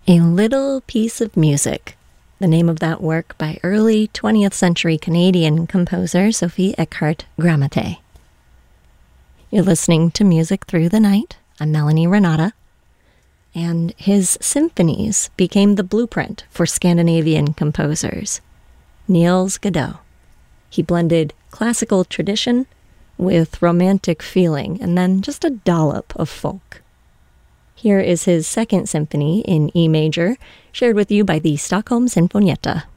A Little Piece of Music, the name of that work by early 20th century Canadian composer Sophie Eckhart Gramate. You're listening to Music Through the Night. I'm Melanie Renata. And his symphonies became the blueprint for Scandinavian composers. Niels Godot. He blended classical tradition with romantic feeling and then just a dollop of folk. Here is his second symphony in E major, shared with you by the Stockholm Sinfonietta.